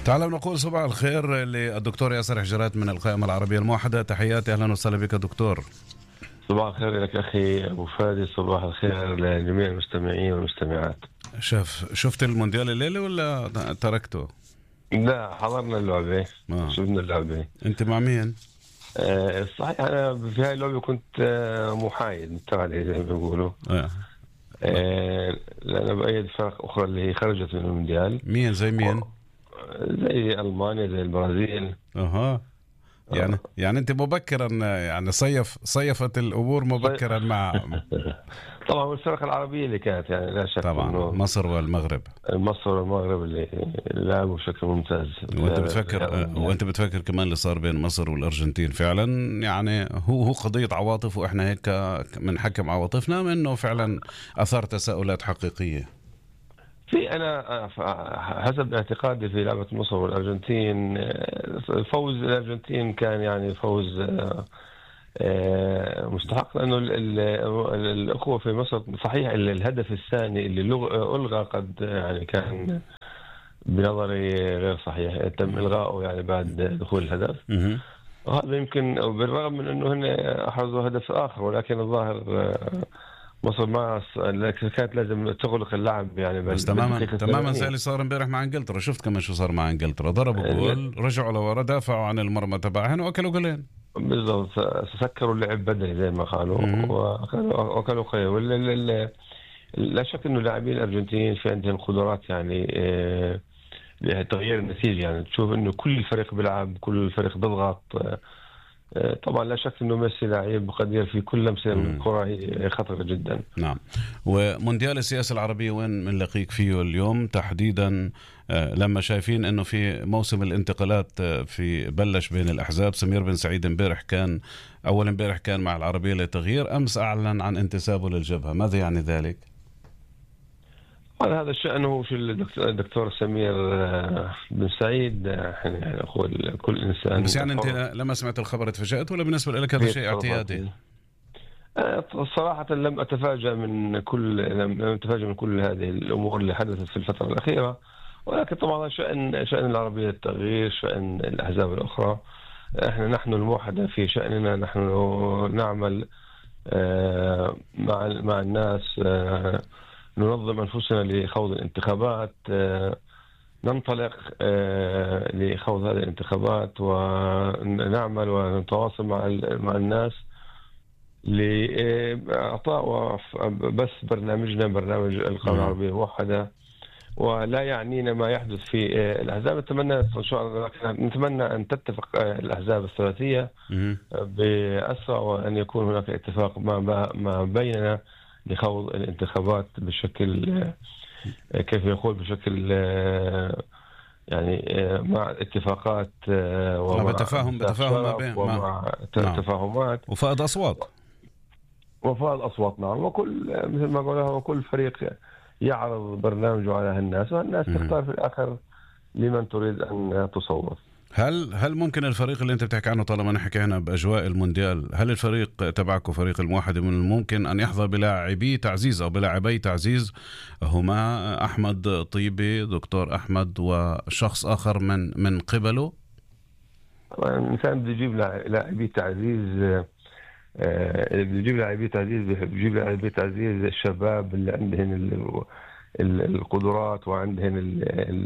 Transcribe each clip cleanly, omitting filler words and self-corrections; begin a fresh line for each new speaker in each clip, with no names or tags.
تعالوا نقول صباح الخير للدكتور ياسر حجرات من القائمة العربية الموحدة. تحياتي، أهلا وسهلا بك دكتور.
صباح الخير لك أخي أبو فادي، صباح الخير لجميع المستمعين والمستمعات.
شفت المونديال الليلة ولا تركته؟
لا، حضرنا اللعبة.
آه.
شفنا اللعبة.
أنت مع مين؟
صحيح، أنا في هاي اللعبة كنت محايد متابع زي ما بيقولوا.
آه.
لأن بأيد فرق أخرى اللي هي خرجت من المونديال.
مين زي مين؟
زي ألمانيا، زي البرازيل.
أها.
آه.
يعني أنت مبكرا، يعني صيفت الأمور مبكرا مع
طبعا والفرق العربية اللي كانت، يعني لا شك
طبعا
إنه
مصر والمغرب.
مصر والمغرب اللي لعبوا بشكل ممتاز.
وانت بتفكر كمان اللي صار بين مصر والارجنتين فعلا، يعني هو قضية عواطف، واحنا هيك بنحكم عواطفنا منه فعلا اثار تساؤلات حقيقية.
أنا حسب اعتقادي في لعبة مصر والأرجنتين، فوز الأرجنتين كان يعني فوز مستحق، لأنه الأخوة في مصر صحيح الهدف الثاني اللي ألغى قد يعني كان بنظري غير صحيح، تم إلغائه يعني بعد دخول الهدف. وهذا يمكن بالرغم من أنه هن أحرزوا هدف آخر، ولكن الظاهر مصر ما كانت لازم تغلق اللعب يعني.
بس تماما زي اللي صار امبارح مع انجلترا. شفت كمان شو صار مع انجلترا؟ ضربوا جول، رجعوا لورا، دافعوا عن المرمى تبعهم واكلوا جولين.
بالضبط، سكروا اللعب بدني زي ما قالوا، وكانوا قوي. لا شك انه اللاعبين الارجنتينيين في عندهم قدرات يعني لتغيير النتيجه. يعني تشوف انه كل الفريق بيلعب، كل الفريق بيضغط. طبعا لا شك انه ميسي لاعب قدير في كل لمسه من الكره، هي خطره جدا.
نعم. ومونديال السياسه العربيه وين بنلاقيك فيه اليوم تحديدا؟ لما شايفين انه في موسم الانتقالات في بلش بين الاحزاب. سمير بن سعيد امبارح كان مع العربيه للتغيير، امس اعلن عن انتسابه للجبهه. ماذا يعني ذلك؟
هذا شأنه في الدكتور سمير بن سعيد. يعني أقول كل إنسان.
بس يعني أنت لما سمعت الخبر تفاجأت ولا بالنسبة لك هذا شيء اعتيادي؟
صراحة لم أتفاجأ من كل هذه الأمور اللي حدثت في الفترة الأخيرة، ولكن طبعا شأن العربية التغيير، شأن الأحزاب الأخرى. نحن الموحدة في شأننا، نحن نعمل مع الناس، ننظم أنفسنا لخوض الانتخابات، ننطلق لخوض هذه الانتخابات، ونعمل ونتواصل مع الناس لإعطاء بس برنامجنا، برنامج القومية العربية الموحدة. ولا يعنينا ما يحدث في الأحزاب. نتمنى أن تتفق الأحزاب الثلاثية بأسرع، وأن يكون هناك اتفاق ما بيننا لخوض الانتخابات بشكل كيف يقول بشكل يعني مع اتفاقات
ومع بتفاهم
ومع تفاهمات
وفائض أصوات.
نعم. وكل مثل ما قلنا، وكل فريق يعرض برنامجه على الناس، والناس تختار في الآخر لمن تريد أن تصوت.
هل ممكن الفريق اللي انت بتحكي عنه، طالما حكينا باجواء المونديال، هل الفريق تبعكم فريق الموحدة من الممكن ان يحظى بلاعبي تعزيز او بلاعبي تعزيز هما احمد طيبي، دكتور احمد، وشخص اخر من قبله؟
الانسان بده يجيب لاعبي تعزيز، بيجيب لاعبي تعزيز الشباب اللي عندهم القدرات وعندهم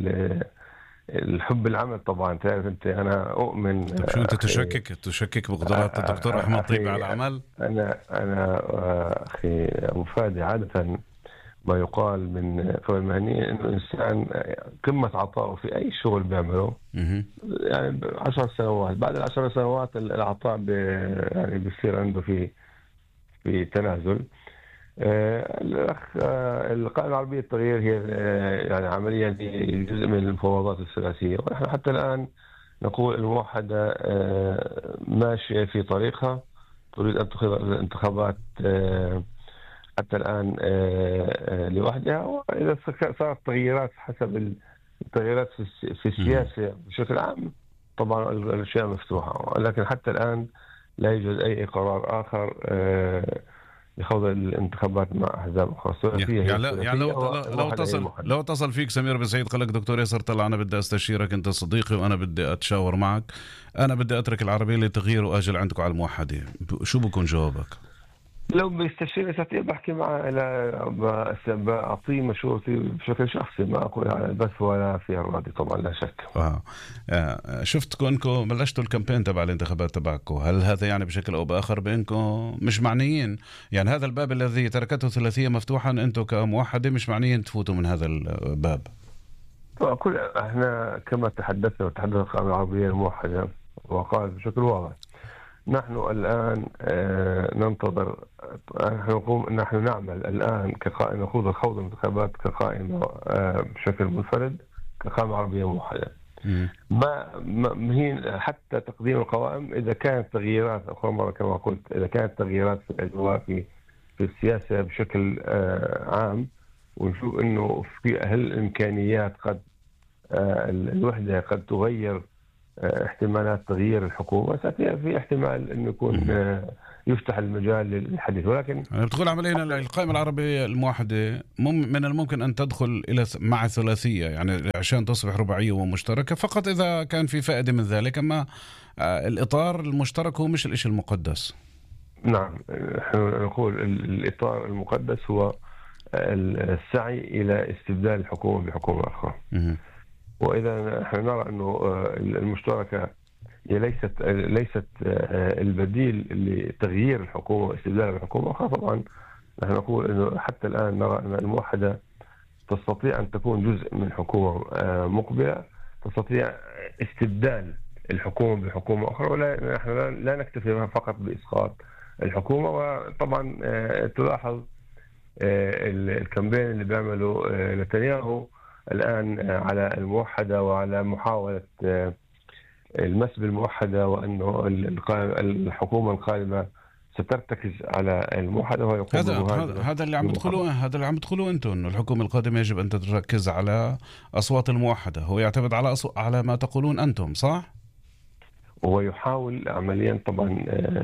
الحب العمل. طبعا تعرف انت، انا اؤمن.
طب شو انت تشكك بقدرات الدكتور احمد طيبي على العمل؟
انا اخي ابو فادي، عاده ما يقال من قبل المهنيين انه الانسان قمه عطائه في اي شغل بيعمله يعني 10 سنوات، بعد ال10 سنوات العطاء يعني بيصير عنده في تنازل. الأخ القائمة العربية التغيير هي يعني عمليا جزء من المفاوضات الثلاثية، ونحن حتى الآن نقول الموحدة ماشية في طريقها، تريد أن تخوض الانتخابات حتى الآن لوحدها. وإذا صارت تغييرات حسب التغييرات في السياسة بشكل عام، طبعا الأشياء مفتوحة، لكن حتى الآن لا يوجد أي قرار آخر لخوض الانتخابات مع أحزاب أخرى.
يعني لو اتصل فيك سمير بن سعيد قال لك دكتور ياسر طلع أنا بدي أستشيرك، أنت صديقي وأنا بدي أتشاور معك، أنا بدي أترك العربية لتغيير وأجل عندكم على الموحدة، شو بكون جوابك؟
لو بيستشير ساعتها بحكي معه، بعطيه مشورتي بشكل شخصي، ما أقول على البث ولا في الراديو طبعا، لا شك.
شفت كونكم بلشتوا الكامبين تبع الانتخابات تبعكم، هل هذا يعني بشكل أو بآخر بأنكم مش معنيين، يعني هذا الباب الذي تركته ثلاثية مفتوحا أنتم كموحدة مش معنيين تفوتوا من هذا الباب؟
احنا كما تحدثنا وتحدث القائمة العربية الموحدة وقال بشكل واضح، نحن الآن ننتظر، نحن نعمل الآن كقائمة نخوض الانتخابات كقائمة بشكل منفرد كقائمة عربية موحدة. ما هي حتى تقديم القوائم إذا كانت تغييرات أخرى مرة كما قلت، إذا كانت تغييرات في الأجواء في السياسة بشكل عام، ونشوف إنه في الإمكانيات قد الوحدة قد تغير احتمالات تغيير الحكومة، في احتمال انه يكون يفتح المجال للحديث. ولكن
بتقول عمليا القائمة العربية الموحدة من الممكن ان تدخل الى مع ثلاثية، يعني عشان تصبح رباعية ومشتركة فقط اذا كان في فائدة من ذلك، اما الاطار المشترك هو مش الاشي المقدس.
نعم، نحن نقول الاطار المقدس هو السعي الى استبدال الحكومة بحكومة اخرى. وإذا نحن نرى أنه المشتركة هي ليست البديل لتغيير الحكومة واستبدالها بحكومة أخرى، طبعا نحن نقول أنه حتى الآن نرى أن الموحدة تستطيع أن تكون جزء من حكومة مقبلة، تستطيع استبدال الحكومة بحكومة أخرى، ولا نحن لا نكتفي فقط بإسقاط الحكومة. وطبعا تلاحظ الكامبين اللي بيعمله نتنياهو الآن على الموحدة وعلى محاولة المس بالموحدة، وأنه الحكومة القادمة سترتكز على الموحدة، ويقوم
هذا اللي عم تقولوه أنتم، أنه الحكومة القادمة يجب أن تركز على أصوات الموحدة، هو يعتمد على ما تقولون أنتم، صح؟
هو يحاول عمليا طبعا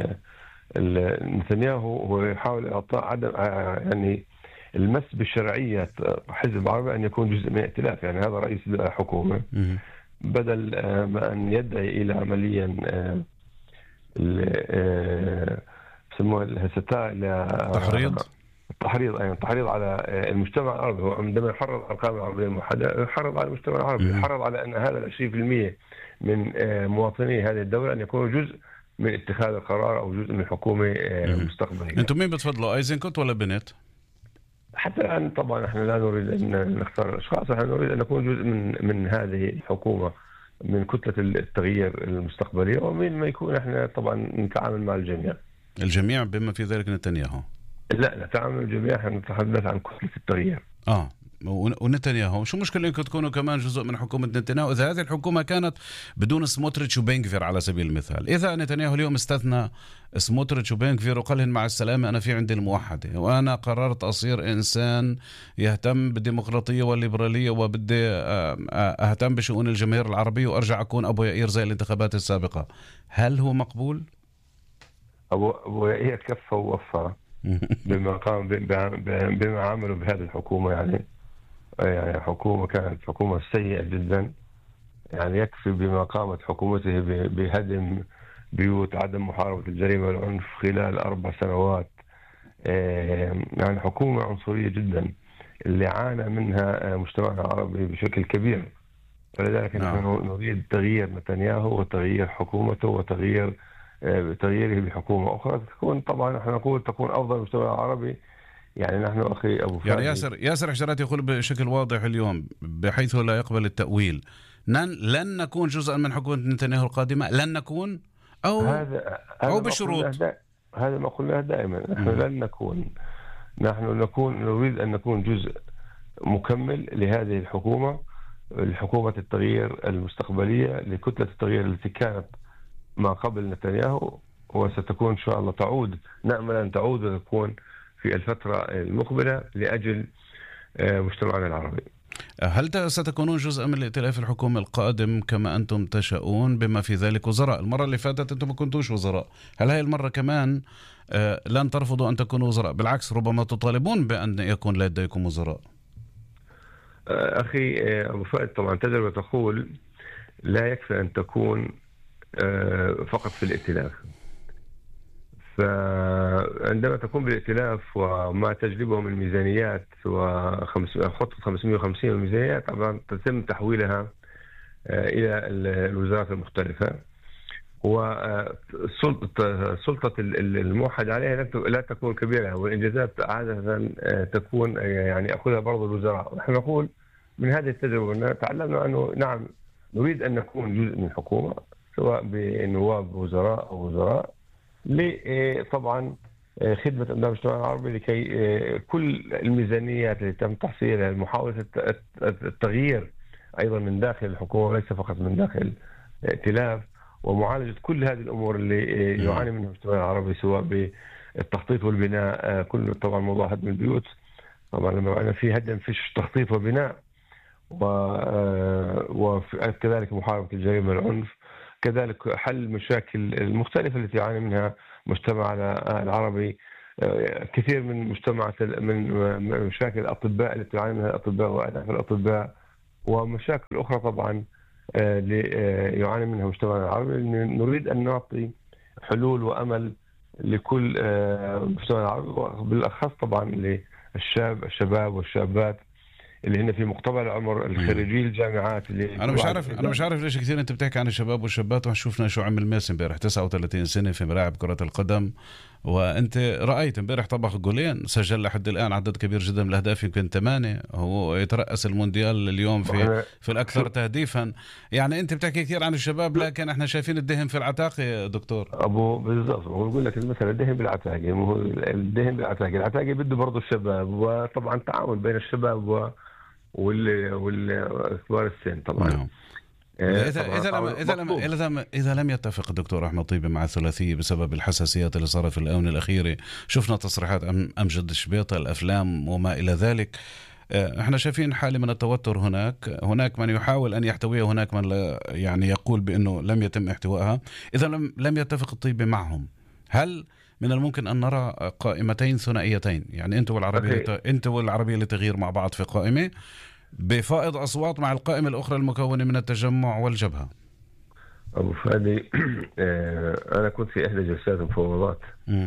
نتنياهو هو يحاول إعطاء عدم يعني المس بالشرعية حزب عربي أن يكون جزء من ائتلاف، يعني هذا رئيس الحكومة بدل ما أن يدعي إلى عمليا بسموه التحريض على المجتمع العربي. هو عندما يحرض على القائمة العربية الموحدة يحرض على المجتمع العربي، يحرض على أن هذا 20% من مواطني هذه الدولة أن يكونوا جزء من اتخاذ القرار أو جزء من حكومة مستقبلية.
أنتم مين بتفضلوا، أيزنكوت ولا بنت؟
حتى الآن طبعا نحن لا نريد أن نختار الأشخاص، نحن نريد أن نكون جزء من هذه الحكومة، من كتلة التغيير المستقبلية، ومن ما يكون احنا طبعا نتعامل مع الجميع
بما في ذلك نتنياهو.
لا، نتعامل الجميع، احنا نتحدث عن كتلة التغيير.
ونتنياهو شو مشكلة انكم تكونوا كمان جزء من حكومة نتنياهو إذا هذه الحكومة كانت بدون سموتريتش وبنغفير على سبيل المثال؟ إذا نتنياهو اليوم استثنى سموتريتش وبنغفير وقالهن مع السلامة أنا في عندي الموحدة وأنا قررت أصير إنسان يهتم بالديمقراطية والليبرالية وبدي أهتم بشؤون الجماهير العربية وأرجع أكون أبو يائير زي الانتخابات السابقة، هل هو مقبول؟
أبو يائير كفى ووفى بما قام بما عملوا بهذه الحكومة، يعني حكومة كانت حكومة سيئة جدا، يعني يكفي بما قامت حكومته بهدم بيوت، عدم محاربة الجريمة والعنف خلال 4 سنوات، يعني حكومة عنصرية جدا اللي عانى منها مجتمعنا العربي بشكل كبير. ولذلك نحن نريد تغيير نتنياهو وتغيير حكومته وتغييره بحكومة أخرى تكون، طبعا نحن نقول تكون أفضل المجتمع العربي. يعني نحن أخي أبو فادي،
يعني ياسر حشرات يقول بشكل واضح اليوم بحيث لا يقبل التأويل، لن نكون جزءا من حكومة نتنياهو القادمة، لن نكون أو بشروط.
هذا ما قلناه دائما، نحن لن نكون، نريد أن نكون جزء مكمل لهذه الحكومة التغيير المستقبلية، لكتلة التغيير التي كانت ما قبل نتنياهو وستكون إن شاء الله نأمل أن تعود وتكون في الفترة المقبلة لأجل مجتمعنا العربي.
هل ستكونون جزءا من الائتلاف الحكومي القادم كما أنتم تشاءون بما في ذلك وزراء؟ المرة اللي فاتت أنتم ما كنتوش وزراء، هل هاي المرة كمان لن ترفضوا أن تكونوا وزراء؟ بالعكس ربما تطالبون بأن يكون لديكم وزراء.
أخي أبو فهد، طبعا تجربة تقول لا يكفي أن تكون فقط في الائتلاف. فعندما تكون بالائتلاف وما تجلبه من ميزانيات وخطة 550 الميزانيات، طبعا تتم تحويلها إلى الوزارات المختلفة، وسلطة الموحد عليها لا تكون كبيرة، والإنجازات عادة تكون يعني يأخذها برضو الوزراء. نحن نقول من هذه التجربة تعلمنا أنه نعم نريد أن نكون جزء من الحكومة، سواء بنواب وزراء أو وزراء، طبعا خدمة أبناء المجتمع العربي، لكي كل الميزانيات اللي تم تحصيلها محاولة التغيير أيضا من داخل الحكومة وليس فقط من داخل الائتلاف، ومعالجة كل هذه الأمور اللي يعاني منها المجتمع العربي، سواء بالتخطيط والبناء. كل طبعا موضوع هدم البيوت، طبعا لما أنا في هدم فيش تخطيط وبناء، وكذلك محاربة الجريمة والعنف، كذلك حل المشاكل المختلفة التي يعاني منها المجتمع العربي. كثير من من مشاكل الأطباء التي يعاني منها الأطباء وآلاف الأطباء، ومشاكل أخرى طبعا يعاني منها المجتمع العربي. نريد أن نعطي حلول وأمل لكل المجتمع العربي، وبالأخص طبعا للشباب والشابات اللي هن في مقتبل العمر، الخريجي الجامعات. اللي
انا مش عارف ليش كثير انت بتحكي عن الشباب والشابات، وشوفنا شو عمل ميسي امبارح 39 سنه في ملاعب كره القدم، وانت رايت امبارح طبخ جولين، سجل لحد الان عدد كبير جدا من الاهداف، يمكن 8. هو يترأس المونديال اليوم في الاكثر تهديفا. يعني انت بتحكي كثير عن الشباب، لكن احنا شايفين الدهن في العتاقه يا دكتور.
ابو بالضبط، بقول لك المثل الدهن بالعتاقه، الدهن بالعتاقه، العتاقه بده برضه الشباب، وطبعا تعاون بين الشباب والكبار السن طبعا.
إذا لم يتفق الدكتور أحمد طيبة مع الثلاثية بسبب الحساسيات اللي صارت في الآونة الأخيرة، شفنا تصريحات أمجد الشبيطة، الأفلام وما إلى ذلك، احنا شايفين حالة من التوتر. هناك من يحاول أن يحتويها، هناك من يعني يقول بأنه لم يتم احتوائها. إذا لم يتفق الطيبة معهم، هل من الممكن أن نرى قائمتين ثنائيتين، يعني أنت والعربية للتغيير مع بعض في قائمة بفائض أصوات مع القائمة الأخرى المكونة من التجمع والجبهة؟
أبو فادي، أنا كنت في إحدى جلسات المفاوضات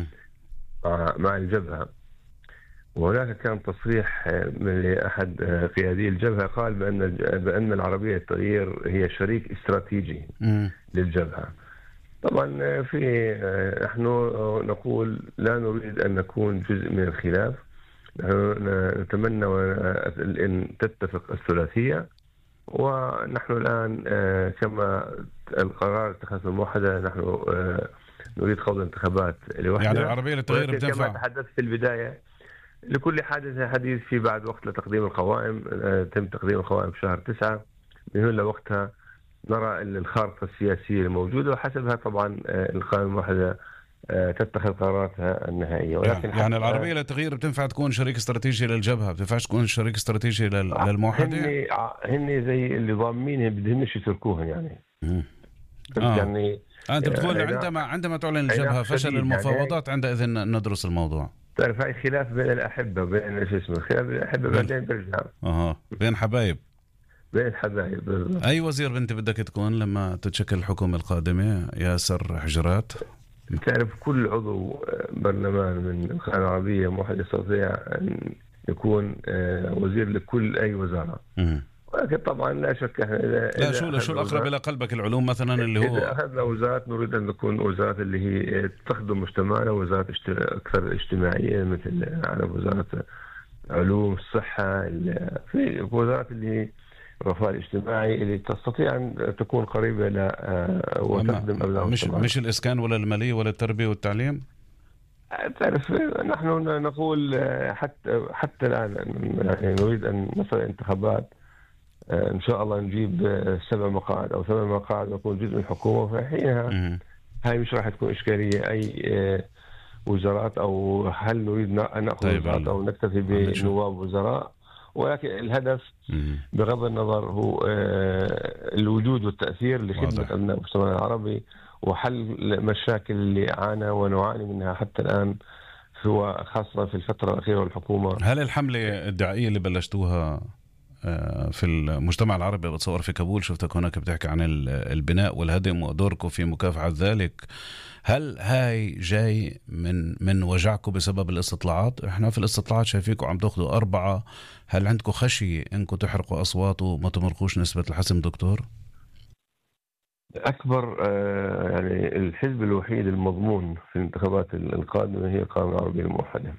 مع الجبهة، وهناك كان تصريح من أحد قيادي الجبهة قال بأن العربية للتغيير هي شريك استراتيجي للجبهة. طبعا نحن نقول لا نريد أن نكون جزء من الخلاف، نحن نتمنى أن تتفق الثلاثية، ونحن الآن كما القرار اتخاذ الموحدة، نحن نريد خوض انتخابات لوحدها.
يعني العربية للتغيير بتنفع،
كما تحدثت في البداية، لكل حديث في بعد وقت لتقديم القوائم. تم تقديم القوائم في شهر 9، من هنا لوقتها نرى الخارطة السياسية الموجودة، وحسبها طبعا القائمة الموحدة تتخذ قراراتها النهائية.
ولكن يعني العربية للتغيير بتنفع تكون شريك استراتيجي للجبهة، بتنفعش تكون شريك استراتيجي للموحدة.
هن زي اللي ضامنين بدهنش يتركوها يعني. يعني
أنت بتقول عندما تعلن الجبهة فشل المفاوضات، عندئذ ندرس الموضوع.
تعرف هاي خلاف بين الأحبة، بين خلاف بين الأحبة بعدين بيرجع
بين حبايب.
بين حبايب.
أي وزير بنت بدك تكون لما تتشكل الحكومة القادمة؟ ياسر حجرات؟
تعرف كل عضو برلمان من القائمة العربية موحدة يستطيع أن يكون وزير لكل أي وزارة. ولكن طبعا لا شك
إذا شو الأقرب إلى قلبك، العلوم مثلا اللي هو
إذا أخذنا وزارات نريد أن تكون وزارات اللي هي تخدم مجتمعنا، وزارات أكثر اجتماعية، مثل وزارة علوم الصحة، في وزارات اللي هي الرفاه الاجتماعي اللي تستطيع أن تكون قريبة ل وتخدم أبناء المجتمع.
مش الإسكان ولا المالية ولا التربية والتعليم.
تعرف نحن نقول حتى الآن يعني نريد أن نصل انتخابات إن شاء الله نجيب 7 مقاعد أو 8 مقاعد ونكون جزء من الحكومة، فحينها هاي مش راح تكون إشكالية أي وزارات، أو هل نريد أن نأخذ وزارات أو نكتفي بنواب وزراء. ولكن الهدف بغض النظر هو الوجود والتأثير لخدمة أبناء المجتمع العربي وحل المشاكل اللي عانى ونعاني منها حتى الآن، هو خاصة في الفترة الأخيرة والحكومة.
هل الحملة الدعائية اللي بلشتوها في المجتمع العربي، بتصور في كابول شفتك هناك بتحكي عن البناء والهدم ودوركم في مكافحة ذلك، هل هاي جاي من وجعكم بسبب الاستطلاعات؟ احنا في الاستطلاعات شايفيكم عم تاخذوا 4، هل عندكم خشية انكم تحرقوا اصوات وما تمرقوش نسبة الحسم دكتور؟
أكبر يعني الحزب الوحيد المضمون في الانتخابات القادمة هي القائمة العربية الموحدة.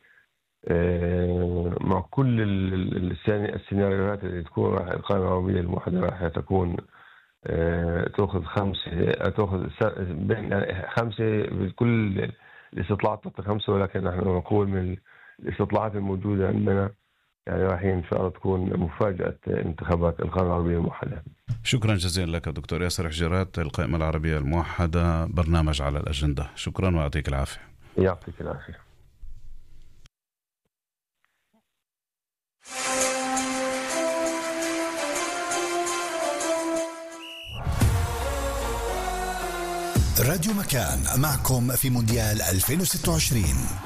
مع كل السيناريوهات اللي تكون القائمة العربية الموحدة راح تكون تأخذ 5 بين 5 بكل الاستطلاعات تحت 5، ولكن نحن نقول من الاستطلاعات الموجودة عندنا يعني راح إن شاء الله تكون مفاجأة انتخابات القائمة العربية الموحدة.
شكرا جزيلا لك دكتور ياسر حجيرات، القائمة العربية الموحدة، برنامج على الأجندة. شكرا ويعطيك العافية.
يعطيك العافية.
راديو مكان معكم في مونديال 2026.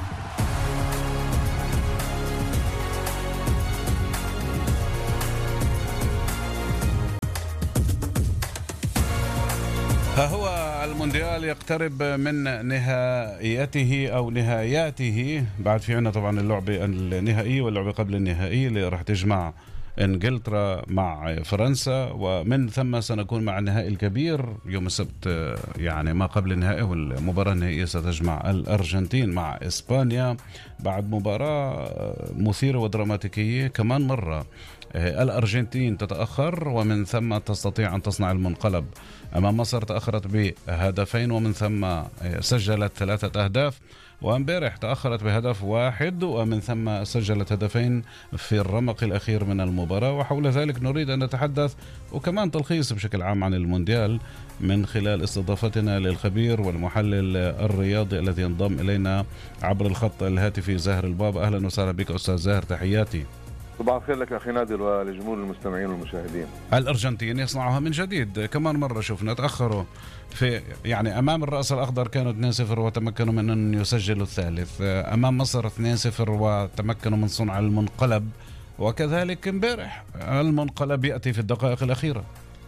ها هو المونديال يقترب من نهائيته أو نهاياته. بعد في عنا طبعا اللعبة النهائية واللعبة قبل النهائية اللي راح تجمع انجلترا مع فرنسا، ومن ثم سنكون مع النهائي الكبير يوم السبت يعني ما قبل النهائي، والمباراة النهائية ستجمع الأرجنتين مع إسبانيا بعد مباراة مثيرة ودراماتيكية كمان مرة. الأرجنتين تتأخر ومن ثم تستطيع أن تصنع المنقلب أمام مصر، تأخرت ب2 ومن ثم سجلت 3 أهداف، وامبارح تأخرت ب1 ومن ثم سجلت 2 في الرمق الأخير من المباراة. وحول ذلك نريد أن نتحدث وكمان تلخيص بشكل عام عن المونديال من خلال استضافتنا للخبير والمحلل الرياضي الذي ينضم إلينا عبر الخط الهاتفي زاهر الباب. أهلا وسهلا بك أستاذ زاهر، تحياتي.
صباح الخير لك أخي نادر ولجمهور المستمعين والمشاهدين.
الأرجنتين يصنعها من جديد، كمان مرة شفنا تأخروا في يعني أمام الرأس الأخضر كانوا 2-0 وتمكنوا من أن يسجلوا الثالث، أمام مصر 2-0 وتمكنوا من صنع المنقلب، وكذلك امبارح المنقلب يأتي في الدقائق الأخيرة.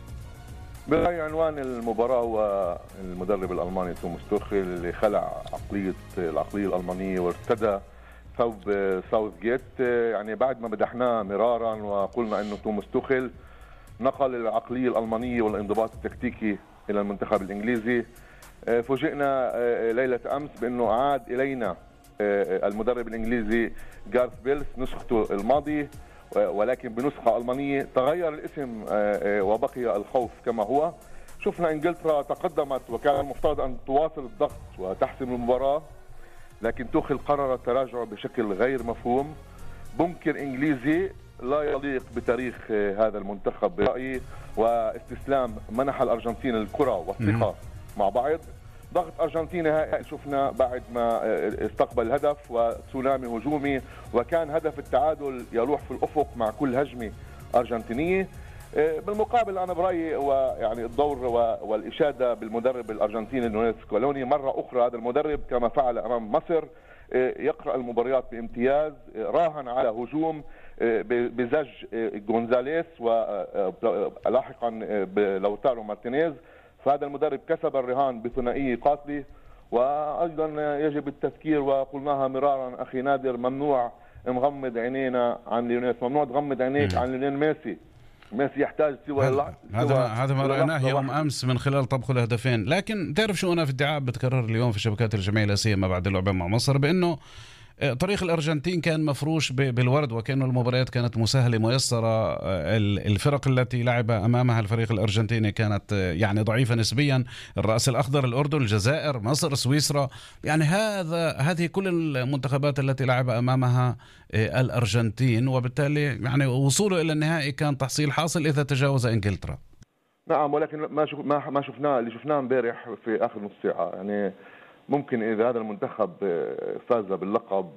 برأي عنوان المباراة هو المدرب الألماني توماس توخيل اللي خلع العقلية الألمانية وارتدى ثوب ساوث جيت. يعني بعد ما مدحناه مرارا وقلنا انه توماس توخيل نقل العقلية الألمانية والانضباط التكتيكي الى المنتخب الانجليزي، فوجئنا ليلة امس بانه عاد الينا المدرب الانجليزي غارث بيلز نسخته الماضية ولكن بنسخة ألمانية. تغير الاسم وبقي الخوف كما هو. شفنا انجلترا تقدمت وكان المفترض ان تواصل الضغط وتحسم المباراة، لكن توخيل قرر التراجع بشكل غير مفهوم. بنكر إنجليزي لا يليق بتاريخ هذا المنتخب برأيي، واستسلام منح الأرجنتين الكرة والثقة مع بعض. ضغط أرجنتين هائل شفنا بعد ما استقبل الهدف وتسونامي هجومي، وكان هدف التعادل يلوح في الأفق مع كل هجمة أرجنتينية. بالمقابل أنا برأيي ويعني الدور والإشادة بالمدرب الأرجنتيني ليونيل سكالوني مرة أخرى. هذا المدرب كما فعل أمام مصر يقرأ المباريات بامتياز، راهن على هجوم بزج غونزاليس ولاحقا بلوتارو مارتينيز، فهذا المدرب كسب الرهان بثنائية قاتلة. وأيضا يجب التذكير وقلناها مرارا أخي نادر، ممنوع نغمض عينينا عن ليونيل، ممنوع تغمض عينيك عن ليونيل ميسي يحتاج سوى
هذا ما رأيناه يوم أمس من خلال طبخ الهدفين. لكن تعرف شو، أنا في ادعاء بتكرر اليوم في شبكات الجمعية الآسيوية ما بعد اللعبة مع مصر بأنه طريق الأرجنتين كان مفروش بالورد، وكأنه المباريات كانت مسهلة ميسرة. الفرق التي لعب أمامها الفريق الأرجنتيني كانت يعني ضعيفة نسبيا، الرأس الأخضر، الأردن، الجزائر، مصر، سويسرا، يعني هذه كل المنتخبات التي لعب أمامها الأرجنتين، وبالتالي يعني وصوله إلى النهائي كان تحصيل حاصل إذا تجاوز إنجلترا.
نعم، ولكن ما شفناه اللي شفناه امبارح في آخر نص ساعة. يعني ممكن إذا هذا المنتخب فاز باللقب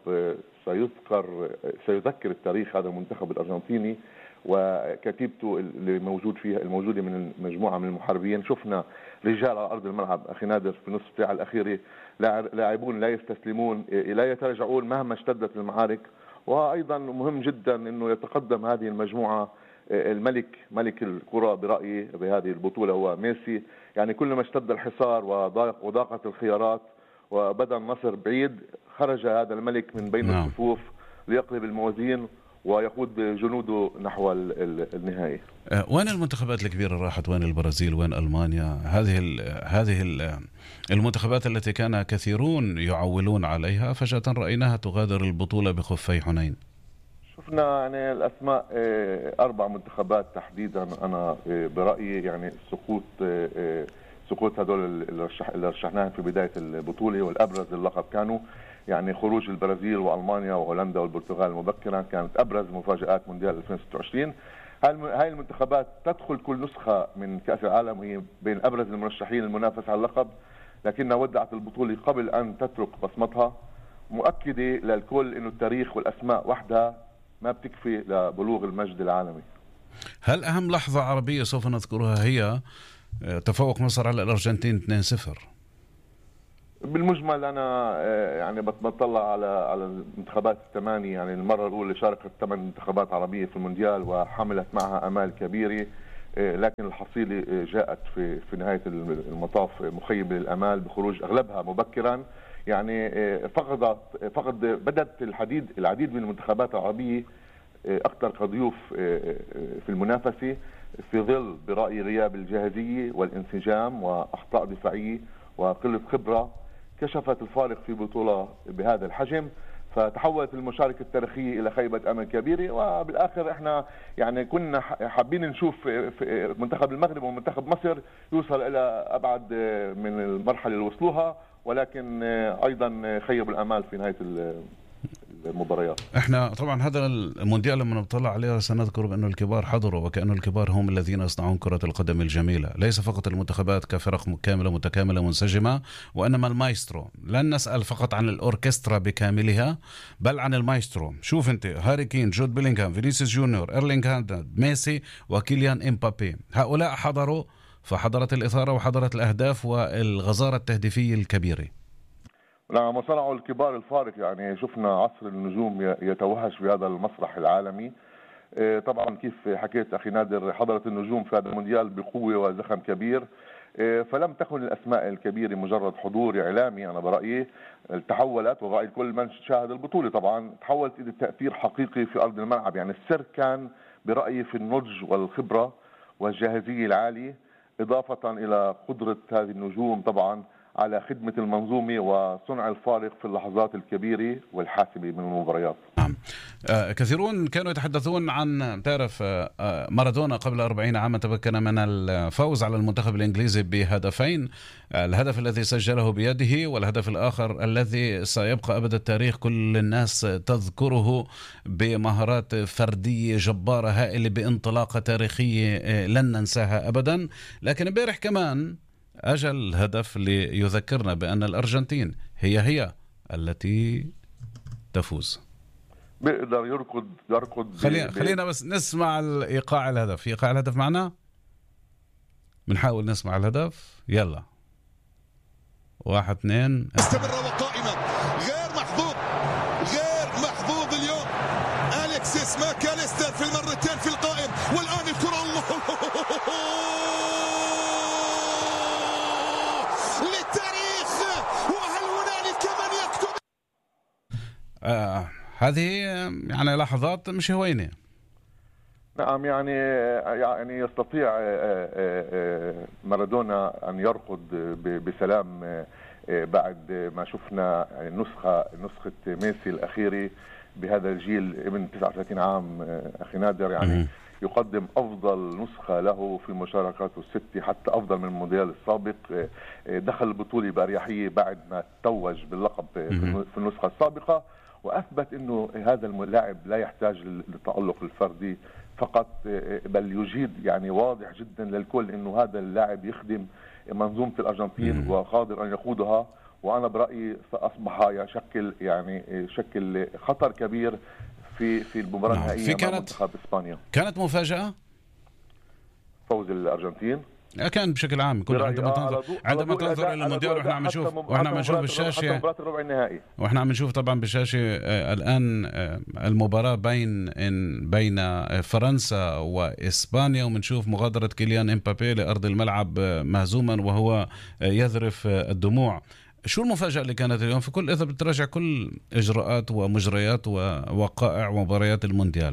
سيذكر التاريخ هذا المنتخب الأرجنتيني وكتيبته اللي الموجودة من مجموعة من المحاربين. شفنا رجال على أرض الملعب أخي نادر في نصف ساعة الأخيرة، لاعبون لا يستسلمون، لا يتراجعون مهما اشتدت المعارك. وأيضا مهم جدا أنه يتقدم هذه المجموعة ملك الكرة برأيي بهذه البطولة هو ميسي. يعني كلما اشتد الحصار وضاقت الخيارات وبدأ النصر بعيد، خرج هذا الملك من بين الصفوف ليقلب الموازين ويقود جنوده نحو النهاية.
وين المنتخبات الكبيرة راحت؟ وين البرازيل؟ وين ألمانيا؟ هذه المنتخبات التي كان كثيرون يعولون عليها فجأة رأيناها تغادر البطولة بخفي حنين.
شفنا يعني الأسماء 4 منتخبات تحديدا أنا برأيي يعني سقوط هذول اللي رشحناهم في بداية البطولة، والأبرز اللقب كانوا يعني خروج البرازيل وألمانيا وهولندا والبرتغال مبكرا، كانت أبرز مفاجآت مونديال 2026. هاي المنتخبات تدخل كل نسخة من كأس العالم وهي بين أبرز المرشحين المنافسة على اللقب، لكنها ودعت البطولة قبل أن تترك بصمتها، مؤكدة للكل إنه التاريخ والأسماء وحدها ما بتكفي لبلوغ المجد العالمي.
هل أهم لحظة عربية سوف نذكرها هي تفوق مصر على الأرجنتين 2-0؟
بالمجمل أنا يعني بتطلع على المنتخبات الثمانية، يعني المرة الأولى شاركت 8 منتخبات عربية في المونديال وحملت معها آمال كبيرة، لكن الحصيلة جاءت في نهاية المطاف مخيبة للآمال بخروج أغلبها مبكرا. يعني بدت العديد من المنتخبات العربية أكثر كضيوف في المنافسة في ظل برأي غياب الجاهزية والانسجام وأخطاء دفاعية وقلة خبرة كشفت الفارق في بطولة بهذا الحجم، فتحولت المشاركة التاريخية إلى خيبة أمل كبيرة. وبالآخر إحنا يعني كنا حابين نشوف في منتخب المغرب ومنتخب مصر يوصل إلى أبعد من المرحلة اللي وصلوها، ولكن أيضا خيب الأمال في نهاية المباريات.
احنا طبعا هذا المونديال لما نطلع عليه سنذكر بأنه الكبار حضروا، وكأنه الكبار هم الذين يصنعون كرة القدم الجميلة، ليس فقط المنتخبات كفرق كاملة متكاملة منسجمة، وإنما المايسترو. لن نسأل فقط عن الأوركسترا بكاملها بل عن المايسترو. شوف انت هاري كين، جود بيلينغهام، فينيسيوس جونيور، إيرلينغ هالاند، ميسي وكيليان إمبابي، هؤلاء حضروا، فحضرت الإثارة وحضرت الأهداف والغزارة التهديفية الكبيرة.
نعم، صنعوا الكبار الفارق. يعني شفنا عصر النجوم يتوهج في هذا المسرح العالمي. طبعا كيف حكيت أخي نادر، حضرت النجوم في هذا المونديال بقوة وزخم كبير، فلم تكن الأسماء الكبيرة مجرد حضور إعلامي. أنا برأيي تحولت، وبرأي كل من شاهد البطولة طبعا، تحولت إلى تأثير حقيقي في أرض الملعب. يعني السر كان برأيي في النضج والخبرة والجاهزية العالية، إضافة إلى قدرة هذه النجوم طبعا على خدمة المنظومة وصنع الفارق في اللحظات الكبيرة والحاسمة من المباريات.
نعم. كثيرون كانوا يتحدثون عن تعرف مارادونا قبل 40 عاما تمكن من الفوز على المنتخب الإنجليزي بهدفين، الهدف الذي سجله بيده والهدف الآخر الذي سيبقى أبد التاريخ كل الناس تذكره بمهارات فردية جبارة هائلة بانطلاقة تاريخية لن ننساها أبدا. لكن امبارح كمان أجل الهدف ليذكرنا بأن الأرجنتين هي التي تفوز.
بيقدر يركض
خلينا بس نسمع إيقاع الهدف معنا. بنحاول نسمع الهدف. يلا 1-2.
مستمرة وقائمة. غير محظوظ اليوم أليكسيس ماكاليستر في المرتين في القائم، والآن الكرة الله للتاريخ. وهل هنالك من يكتب
هذه يعني لحظات مش هوينة.
نعم، يعني يستطيع مارادونا أن يركض بسلام بعد ما شفنا نسخة ميسي الأخيرة بهذا الجيل ابن 39 عام أخي نادر. يعني يقدم أفضل نسخة له في مشاركاته الستة، حتى أفضل من المونديال السابق. دخل البطولة بأريحية بعد ما توج باللقب في النسخة السابقة، وأثبت أنه هذا اللاعب لا يحتاج للتألق الفردي فقط، بل يجيد يعني واضح جدا للكل أنه هذا اللاعب يخدم منظومة الأرجنتين وقادر أن يقودها وأنا برأيي أصبح يشكل خطر كبير في المباراة النهائية مع منتخب إسبانيا.
كانت مفاجأة
فوز الأرجنتين
كان بشكل عام عندما تنظر الى المونديال واحنا عم نشوف بالشاشه
مباراة الربع النهائي،
واحنا عم نشوف طبعا بالشاشه الان المباراه بين فرنسا واسبانيا، وبنشوف مغادره كيليان امبابي لارض الملعب مهزوما وهو يذرف الدموع. شو المفاجأة اللي كانت اليوم في كل إذا بتراجع كل إجراءات ومجريات ووقائع ومباريات المونديال؟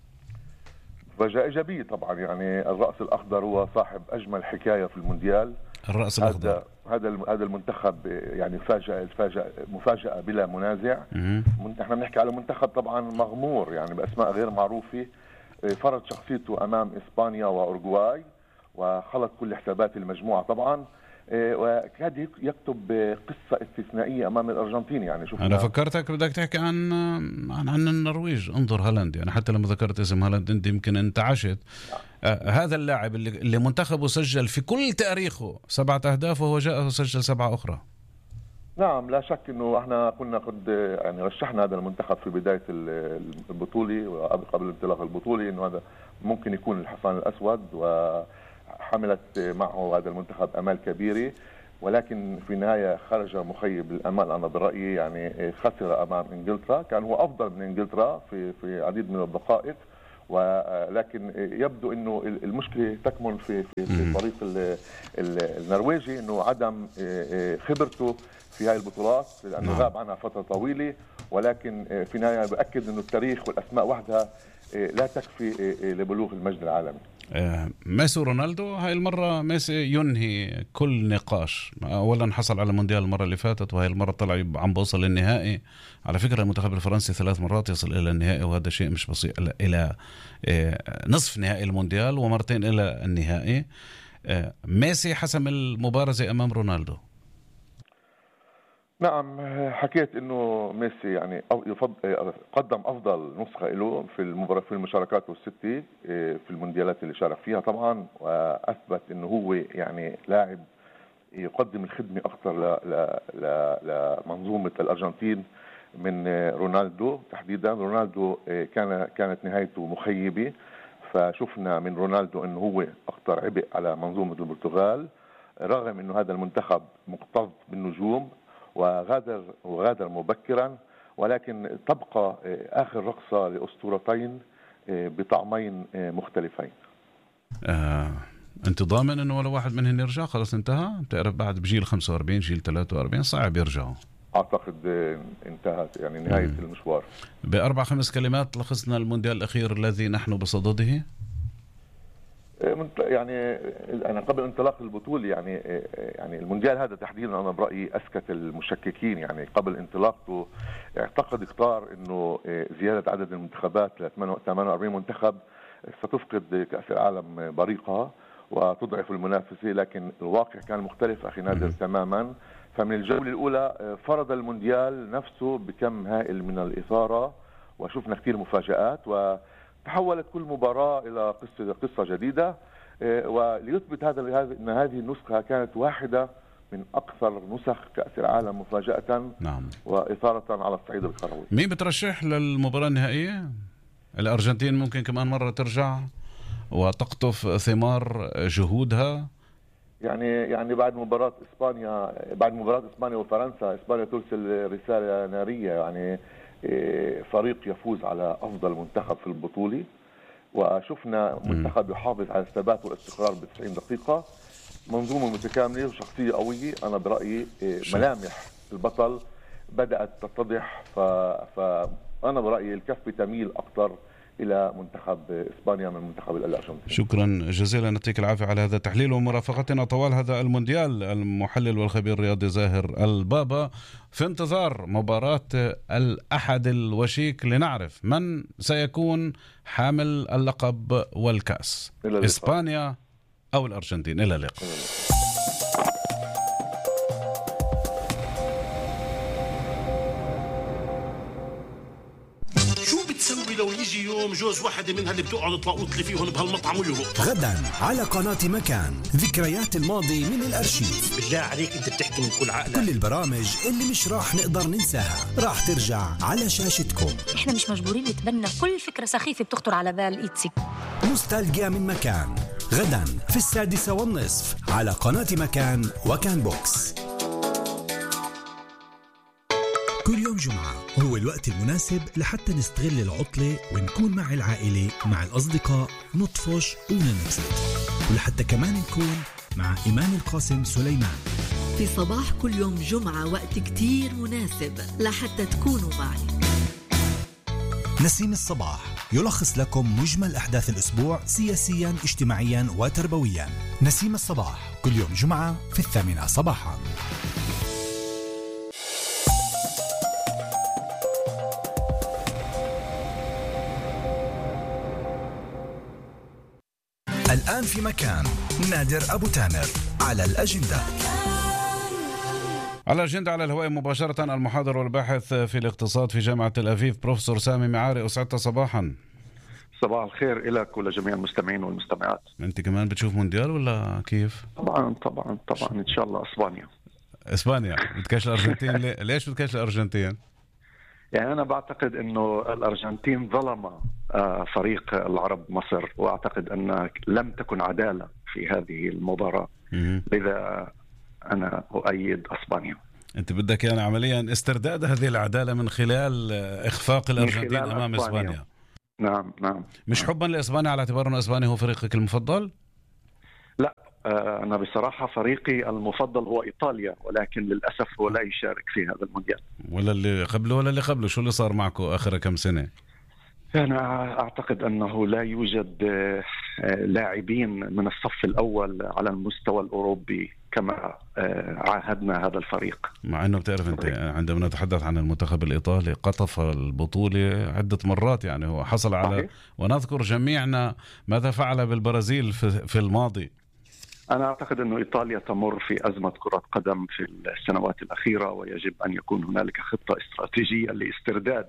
مفاجأة إيجابية طبعا. يعني الرأس الأخضر هو صاحب أجمل حكاية في المونديال.
الرأس الأخضر
هذا المنتخب يعني مفاجأة بلا منازع. نحن بنحكي على منتخب طبعا مغمور يعني بأسماء غير معروفة، فرض شخصيته أمام إسبانيا وأورجواي وخلط كل حسابات المجموعة طبعا، وكاد يكتب قصة استثنائية أمام الأرجنتين. يعني شوفنا
أنا فكرتك بدك تحكي عن النرويج. انظر هالاند، يعني حتى لما ذكرت اسم هالاند أنت يمكن انتعشت. هذا اللاعب اللي منتخبه سجل في كل تاريخه 7 أهداف وهو جاء وسجل 7 أخرى.
نعم لا شك انه احنا كنا قد يعني رشحنا هذا المنتخب في بداية البطولة وقبل انطلاق البطولة انه هذا ممكن يكون الحصان الأسود، وحملت معه هذا المنتخب امال كبيرة، ولكن في النهاية خرج مخيب للامال. انا برأيي يعني خسر امام انجلترا، كان هو افضل من انجلترا في عديد من الدقائق، ولكن يبدو انه المشكله تكمن في الفريق النرويجي، انه عدم خبرته في هاي البطولات لانه غاب عنها فتره طويله. ولكن في النهايه باكد انه التاريخ والاسماء وحدها لا تكفي لبلوغ المجد العالمي.
ميسي ورونالدو هاي المرة ميسي ينهي كل نقاش. أولا حصل على المونديال المرة اللي فاتت، وهي المرة طلع عم بوصل للنهائي. على فكرة المنتخب الفرنسي 3 مرات يصل إلى النهائي، وهذا شيء مش بسيط، إلى نصف نهائي المونديال ومرتين إلى النهائي. ميسي حسم المبارزة أمام رونالدو.
نعم حكيت انه ميسي يعني قدم افضل نسخه له في المشاركات الستة في المونديالات اللي شارك فيها طبعا، واثبت انه هو يعني لاعب يقدم الخدمه اكثر لمنظومه الارجنتين من رونالدو تحديدا. رونالدو كانت نهايته مخيبه، فشفنا من رونالدو انه هو اكثر عبء على منظومه البرتغال، رغم انه هذا المنتخب مكتظ بالنجوم وغادر مبكرا، ولكن تبقى آخر رقصة لأسطورتين بطعمين مختلفين.
أنت ضامن أنه ولا واحد منهم يرجع؟ خلاص انتهى؟ بتعرف بعد بجيل 45 جيل 43 صعب يرجعوا.
أعتقد انتهت يعني نهاية المشوار.
ب4-5 كلمات لخصنا المونديال الأخير الذي نحن بصدده.
يعني أنا قبل انطلاق البطولة يعني المونديال هذا تحديدا أنا برأيي أسكت المشككين. يعني قبل انطلاقه اعتقد قطار إنه زيادة عدد المنتخبات ل 48 منتخب ستفقد كأس العالم بريقها وتضعف المنافسة، لكن الواقع كان مختلف أخي نادر تماما. فمن الجولة الأولى فرض المونديال نفسه بكم هائل من الإثارة، وشفنا كثير مفاجآت، تحولت كل مباراة إلى قصة جديدة، وليثبت أن هذه النسخة كانت واحدة من أكثر نسخ كأس العالم مفاجأة وإثارة على الصعيد الكروي.
مين بترشح للمباراة النهائية؟ الأرجنتين ممكن كمان مرة ترجع وتقطف ثمار جهودها؟
يعني بعد مباراة إسبانيا وفرنسا، إسبانيا ترسل رسالة نارية، يعني فريق يفوز على أفضل منتخب في البطولة، وشفنا منتخب يحافظ على الثبات والاستقرار ب90 دقيقة، منظومة متكاملة وشخصية قوية. أنا برأيي ملامح البطل بدأت تتضح، فأنا برأيي الكفة تميل أكثر إلى منتخب إسبانيا من منتخب الأرجنتين.
شكرا جزيلا، يعطيك العافية على هذا التحليل ومرافقتنا طوال هذا المونديال. المحلل والخبير الرياضي زاهر البابا، في انتظار مباراة الأحد الوشيك لنعرف من سيكون حامل اللقب والكأس، إسبانيا أو الأرجنتين. إلى اللقاء.
شو بتسوي لو يجي يوم جوز واحدة منها اللي بتقعد تلاقوط لي فيهم بهالمطعم ويهرب.
غدا على قناة مكان، ذكريات الماضي من الأرشيف.
بالله عليك أنت بتحكي من كل عقلك.
كل البرامج اللي مش راح نقدر ننساها راح ترجع على شاشتكم.
احنا مش مجبورين نتبنى كل فكرة سخيفة بتخطر على بال إيتسي.
نوستالجيا من مكان، غدا في 6:30 على قناة مكان وكان بوكس. كل يوم جمعة هو الوقت المناسب لحتى نستغل العطلة ونكون مع العائلة مع الأصدقاء، نطفش وننبسط، ولحتى كمان نكون مع إيمان القاسم سليمان
في صباح كل يوم جمعة. وقت كتير مناسب لحتى تكونوا معي.
نسيم الصباح يلخص لكم مجمل أحداث الأسبوع سياسيا، اجتماعيا وتربويا. نسيم الصباح كل يوم جمعة في 8 صباحا. الآن في مكان، نادر أبو تامر على الأجندة.
على الأجندة على الهواء مباشرة المحاضر والباحث في الاقتصاد في جامعة تل أبيب بروفيسور سامي معاري. أسعدت صباحا.
صباح الخير لك ولجميع المستمعين والمستمعات.
أنت كمان بتشوف مونديال ولا كيف؟
طبعا إن شاء الله إسبانيا بتكاش
الأرجنتين. ليش بتكاش الأرجنتين؟
يعني أنا بعتقد أنه الأرجنتين ظلم فريق العرب مصر، وأعتقد أن لم تكن عدالة في هذه المباراة، لذا أنا أؤيد إسبانيا.
أنت بدك يعني عمليا استرداد هذه العدالة من خلال إخفاق الأرجنتين أمام إسبانيا.
نعم.
مش حبا لإسبانيا على اعتبار أن إسبانيا هو فريقك المفضل؟
لا، أنا بصراحة فريقي المفضل هو إيطاليا، ولكن للأسف هو لا يشارك في هذا المونديال.
ولا اللي قبله شو اللي صار معكم آخر كم سنة؟
أنا أعتقد أنه لا يوجد لاعبين من الصف الأول على المستوى الأوروبي كما عاهدنا هذا الفريق.
مع أنه بتعرف أنت عندما نتحدث عن المنتخب الإيطالي قطف البطولة عدة مرات، يعني هو حصل على صحيح. ونذكر جميعنا ماذا فعل بالبرازيل في الماضي.
أنا أعتقد أن إيطاليا تمر في أزمة كرة قدم في السنوات الأخيرة، ويجب أن يكون هنالك خطة استراتيجية لاسترداد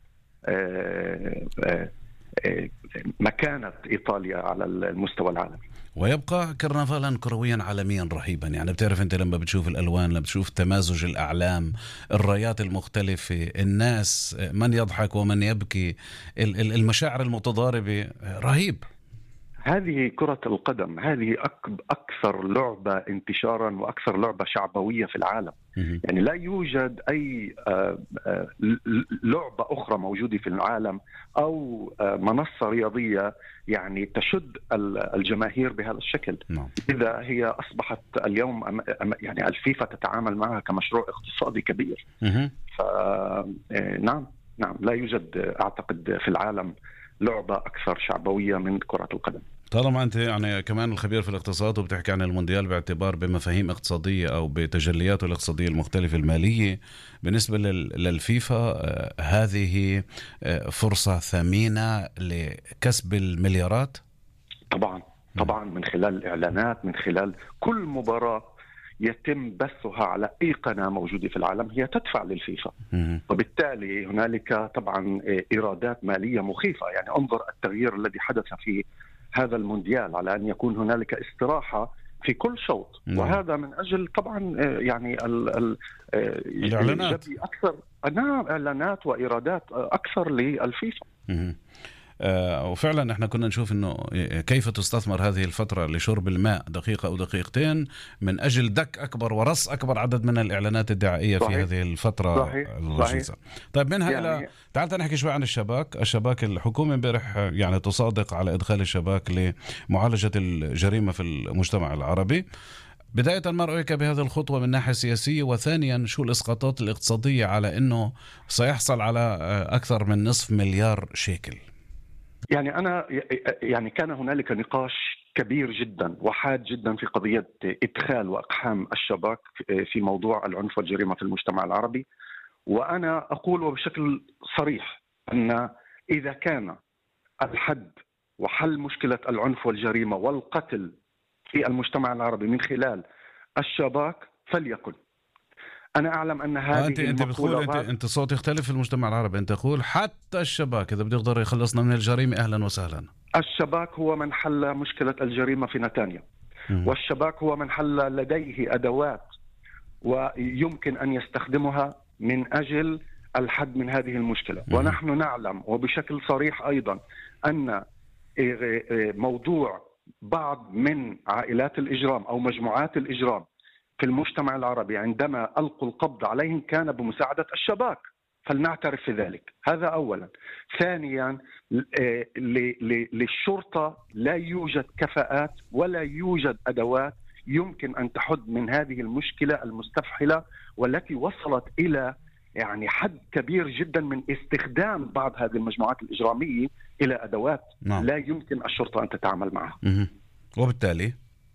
مكانة إيطاليا على المستوى العالمي.
ويبقى كرنفالا كرويا عالميا رهيبا. يعني بتعرف أنت لما بتشوف الألوان، لما بتشوف تمازج الأعلام، الرايات المختلفة، الناس، من يضحك ومن يبكي، المشاعر المتضاربة، رهيب.
هذه كرة القدم، هذه أكثر لعبة انتشارا وأكثر لعبة شعبوية في العالم. يعني لا يوجد أي لعبة أخرى موجودة في العالم أو منصة رياضية يعني تشد الجماهير بهذا الشكل. إذا هي أصبحت اليوم يعني الفيفا تتعامل معها كمشروع اقتصادي كبير. نعم لا يوجد أعتقد في العالم لعبة أكثر شعبوية من كرة القدم.
طالما أنت يعني كمان الخبير في الاقتصاد وبتحكي عن المونديال باعتبار بمفاهيم اقتصادية أو بتجلياته الاقتصادية المختلفة المالية، بالنسبة للفيفا هذه فرصة ثمينة لكسب المليارات؟
طبعا من خلال الإعلانات، من خلال كل مباراة يتم بثها على أي قناة موجودة في العالم هي تدفع للفيفا، وبالتالي هنالك طبعا إيرادات مالية مخيفة. يعني انظر التغيير الذي حدث في هذا المونديال على أن يكون هنالك استراحة في كل شوط، وهذا من أجل طبعا يعني
الإعلانات
أكثر. إعلانات وإيرادات أكثر للفيفا.
وفعلا احنا كنا نشوف انه كيف تستثمر هذه الفترة لشرب الماء دقيقة او دقيقتين من اجل دك اكبر ورص اكبر عدد من الاعلانات الدعائية في هذه الفترة الوجيزة. طيب منها يعني الى تعال نحكي شوي عن الشباك الحكومة امبارح يعني تصادق على ادخال الشباك لمعالجة الجريمة في المجتمع العربي. بداية ما رأيك بهذه الخطوة من ناحية سياسية، وثانيا شو الاسقاطات الاقتصادية على انه سيحصل على اكثر من نصف مليار شيكل؟
يعني كان هنالك نقاش كبير جدا وحاد جدا في قضية إدخال وإقحام الشباك في موضوع العنف والجريمة في المجتمع العربي. وأنا أقول بشكل صريح أن إذا كان الحد وحل مشكلة العنف والجريمة والقتل في المجتمع العربي من خلال الشباك فليكن. أنا أعلم أن هذه
انت بتقول انت صوت يختلف في المجتمع العربي، انت تقول حتى الشباك اذا بده يقدر يخلصنا من الجريمه اهلا وسهلا.
الشباك هو من حل مشكله الجريمه في نتانيا، والشباك هو من حل لديه ادوات ويمكن ان يستخدمها من اجل الحد من هذه المشكله. ونحن نعلم وبشكل صريح ايضا ان موضوع بعض من عائلات الاجرام او مجموعات الاجرام في المجتمع العربي عندما ألقوا القبض عليهم كان بمساعدة الشباك، فلنعترف في ذلك. هذا أولا. ثانيا، للشرطة لا يوجد كفاءات ولا يوجد أدوات يمكن أن تحد من هذه المشكلة المستفحلة والتي وصلت إلى يعني حد كبير جدا من استخدام بعض هذه المجموعات الإجرامية إلى أدوات لا يمكن الشرطة أن تتعامل معها.
وبالتالي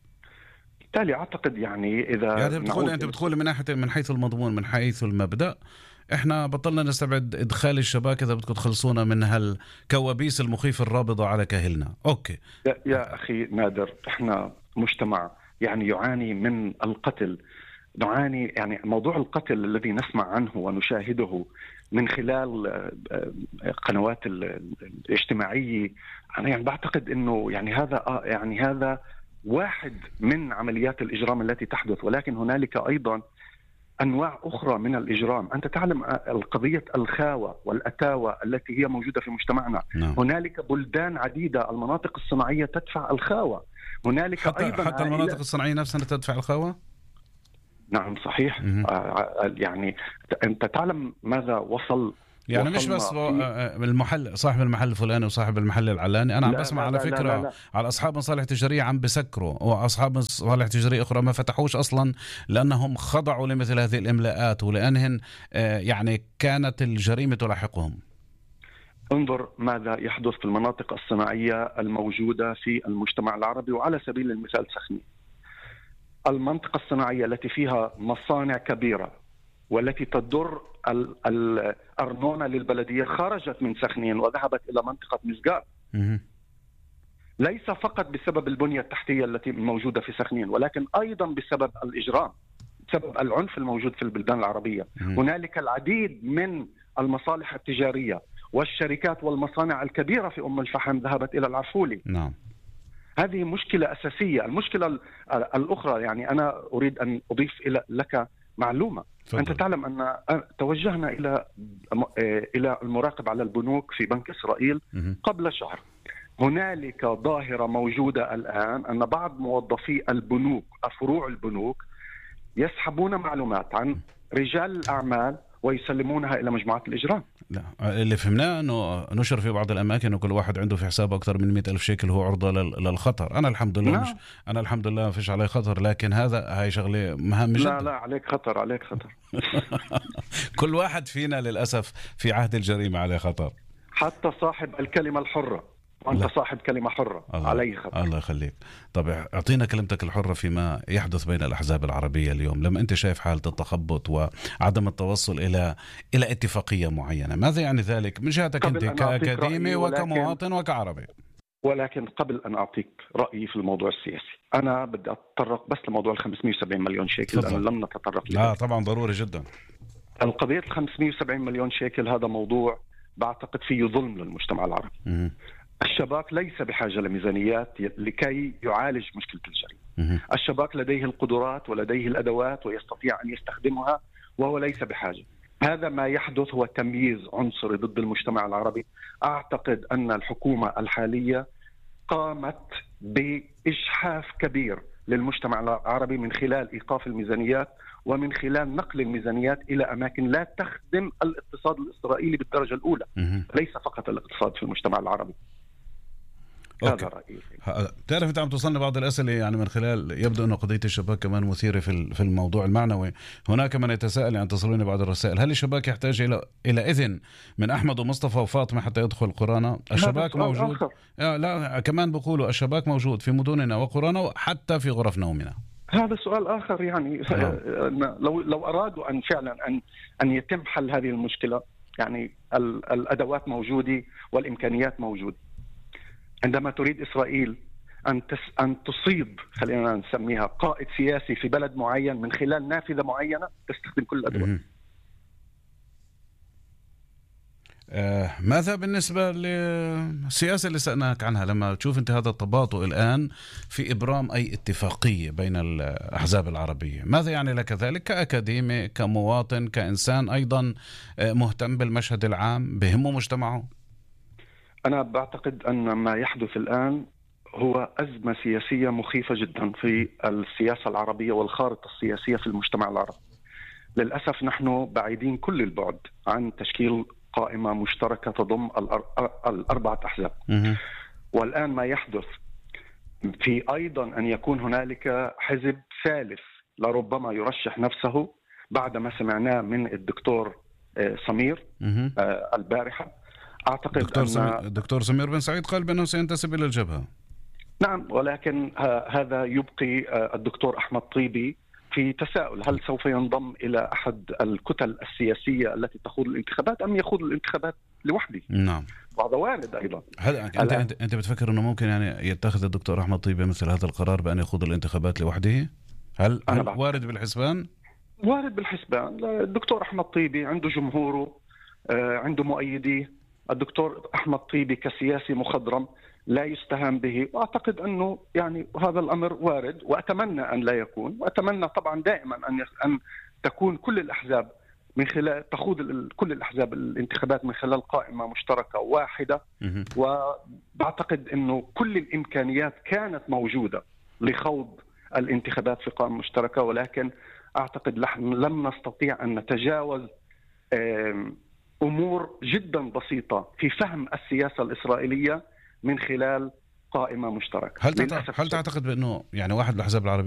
اعتقد يعني اذا
انت بتقول من حيث المضمون، من حيث المبدأ احنا بطلنا نستبعد ادخال الشباك اذا بدكم تخلصونا من هالكوابيس المخيفة الرابضة على كاهلنا. اوكي
يا اخي نادر، احنا مجتمع يعني يعاني من القتل، نعاني يعني موضوع القتل الذي نسمع عنه ونشاهده من خلال قنوات الاجتماعية. انا يعني بعتقد انه يعني هذا واحد من عمليات الإجرام التي تحدث، ولكن هنالك أيضا أنواع أخرى من الإجرام. أنت تعلم القضية الخاوة والأتاوة التي هي موجودة في مجتمعنا. هنالك بلدان عديدة المناطق الصناعية تدفع الخاوة. هنالك
حتى المناطق الصناعية نفسها تدفع الخاوة.
نعم صحيح. يعني أنت تعلم ماذا وصل،
يعني مش بس المحل صاحب المحل الفلاني وصاحب المحل العلاني. أنا عم بسمع على فكرة لا. على أصحاب مصالح تجارية عم بسكروا، وأصحاب مصالح تجارية أخرى ما فتحوش أصلا لأنهم خضعوا لمثل هذه الإملاءات ولأنهن يعني كانت الجريمة تلاحقهم.
انظر ماذا يحدث في المناطق الصناعية الموجودة في المجتمع العربي، وعلى سبيل المثال سخنين. المنطقة الصناعية التي فيها مصانع كبيرة والتي تضر الأرنونة للبلدية خرجت من سخنين وذهبت إلى منطقة مسقات. ليس فقط بسبب البنية التحتية التي موجودة في سخنين، ولكن أيضا بسبب الإجرام، بسبب العنف الموجود في البلدان العربية. هنالك العديد من المصالح التجارية والشركات والمصانع الكبيرة في أم الفحم ذهبت إلى العفولي.
نعم.
هذه مشكلة أساسية. المشكلة الأخرى يعني أنا أريد أن أضيف لك معلومة. فضل. أنت تعلم أن توجهنا إلى المراقب على البنوك في بنك إسرائيل قبل شهر. هنالك ظاهرة موجودة الآن أن بعض موظفي البنوك فروع البنوك يسحبون معلومات عن رجال الأعمال ويسلمونها إلى مجموعات الإجرام.
لا، اللي فهمناه أنه نشر في بعض الأماكن وكل واحد عنده في حسابه أكثر من 100,000 شيكل هو عرضة للخطر. أنا الحمد لله أنا الحمد لله فيش علي خطر، لكن هاي شغلة مهمة جدا.
لا عليك خطر
كل واحد فينا للأسف في عهد الجريمة عليه خطر، حتى
صاحب الكلمة الحرة. وأنت صاحب كلمة حرة عليه خطر.
الله يخليك. طب أعطينا كلمتك الحرة فيما يحدث بين الأحزاب العربية اليوم، لما أنت شايف حالة التخبط وعدم التوصل إلى اتفاقية معينة، ماذا يعني ذلك من جهتك أنت كأكاديمي وكمواطن وكعربي؟
ولكن قبل أن أعطيك رأيي في الموضوع السياسي، أنا بدي أتطرق بس لموضوع 570 مليون شيكل لأن لم نتطرق له.
لا طبعا ضروري جدا.
القضية 570 مليون شيكل هذا موضوع بعتقد فيه ظلم للمجتمع العربي. الشباك ليس بحاجة لميزانيات لكي يعالج مشكلة الجريمة. الشباك لديه القدرات ولديه الأدوات ويستطيع أن يستخدمها وهو ليس بحاجة. هذا ما يحدث هو تمييز عنصري ضد المجتمع العربي. أعتقد أن الحكومة الحالية قامت بإجحاف كبير للمجتمع العربي من خلال إيقاف الميزانيات ومن خلال نقل الميزانيات إلى أماكن لا تخدم الاقتصاد الإسرائيلي بالدرجة الأولى، ليس فقط الاقتصاد في المجتمع العربي. هذا رأيي.
تعرف أنت عم توصلنا بعض الأسئلة يعني من خلال يبدو أن قضية الشباك كمان مثيرة في الموضوع المعنوي. هناك من يتساءل يعني تصلوني بعض الرسائل، هل الشباك يحتاج إلى إذن من أحمد ومصطفى وفاطمة حتى يدخل قرانا؟ الشباك موجود. لا كمان بقولوا الشباك موجود في مدننا وقرانا وحتى في غرف نومنا.
هذا سؤال آخر يعني لو أرادوا أن فعلا أن يتم حل هذه المشكلة، يعني الأدوات موجودة والإمكانيات موجودة. عندما تريد إسرائيل أن تصيب، خلينا نسميها، قائد سياسي في بلد معين من خلال نافذة معينة تستخدم كل الأدوات.
ماذا بالنسبة للسياسة اللي سألناك عنها؟ لما تشوف أنت هذا التباطؤ الآن في إبرام أي اتفاقية بين الأحزاب العربية، ماذا يعني لك ذلك كأكاديمي، كمواطن، كإنسان أيضا مهتم بالمشهد العام بهمه مجتمعه؟
أنا بعتقد أن ما يحدث الآن هو أزمة سياسية مخيفة جدا في السياسة العربية والخارطة السياسية في المجتمع العربي. للأسف نحن بعيدين كل البعد عن تشكيل قائمة مشتركة تضم الأربعة أحزاب. والآن ما يحدث في أيضا أن يكون هنالك حزب ثالث لربما يرشح نفسه بعد ما سمعناه من الدكتور سمير البارحة. أعتقد
الدكتور سمير بن سعيد قال بأنه سينتسب إلى الجبهة.
نعم، ولكن هذا يبقي الدكتور أحمد طيبي في تساؤل، هل سوف ينضم إلى أحد الكتل السياسية التي تخوض الانتخابات أم يخوض الانتخابات لوحده؟
نعم،
وهذا وارد أيضا.
هل أنت بتفكر أنه ممكن يعني يتخذ الدكتور أحمد طيبي مثل هذا القرار بأن يخوض الانتخابات لوحده؟ هل وارد بالحسبان؟
وارد بالحسبان. الدكتور أحمد طيبي عنده جمهوره، عنده مؤيديه. الدكتور أحمد طيبي كسياسي مخضرم لا يستهان به، وأعتقد أنه يعني هذا الأمر وارد، وأتمنى أن لا يكون، وأتمنى طبعا دائما أن تكون كل الأحزاب من خلال تخوض كل الأحزاب الانتخابات من خلال قائمة مشتركة واحدة. وبعتقد أنه كل الإمكانيات كانت موجودة لخوض الانتخابات في قائمة مشتركة، ولكن أعتقد لم نستطيع أن نتجاوز أمور جدا بسيطة في فهم السياسة الإسرائيلية من خلال قائمة مشتركة.
هل تعتقد بأنه يعني واحد من الأحزاب العربية